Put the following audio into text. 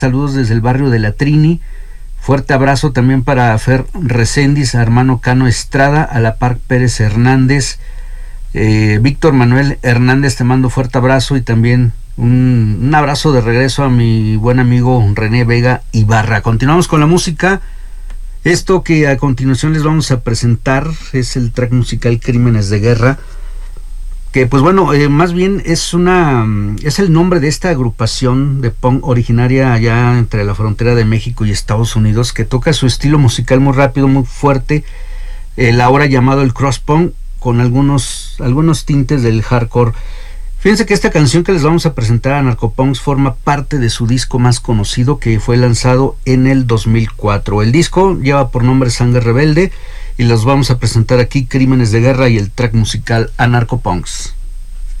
Saludos desde el barrio de La Trini. Fuerte abrazo también para Fer Reséndiz, a hermano Cano Estrada, a la Par Pérez Hernández. Víctor Manuel Hernández, te mando fuerte abrazo, y también un abrazo de regreso a mi buen amigo René Vega Ibarra. Continuamos con la música. Esto que a continuación les vamos a presentar es el track musical Crímenes de Guerra, que pues bueno, más bien es el nombre de esta agrupación de punk originaria allá entre la frontera de México y Estados Unidos, que toca su estilo musical muy rápido, muy fuerte, el ahora llamado el cross punk, con algunos tintes del hardcore. Fíjense que esta canción que les vamos a presentar, a Narcopunks, forma parte de su disco más conocido, que fue lanzado en el 2004. El disco lleva por nombre Sangre Rebelde, y los vamos a presentar aquí, Crímenes de Guerra y el track musical Anarcopunks.